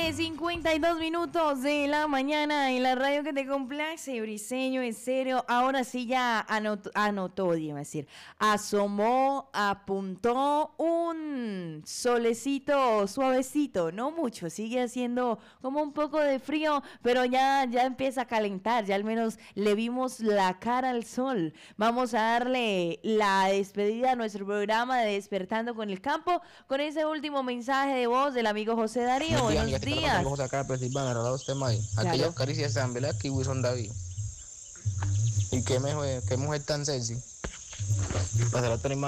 7:52 de la mañana en la radio que te complace, Briseño Estéreo. Ahora sí ya anotó, iba a decir, asomó, apuntó un solecito suavecito, no mucho, sigue haciendo como un poco de frío, pero ya empieza a calentar, ya al menos le vimos la cara al sol. Vamos a darle la despedida a nuestro programa de Despertando con el Campo con ese último mensaje de voz del amigo José Darío. Buenos días. Aquellas caricias tan velas que Wilson David. Y qué mujer tan sexy. Pasará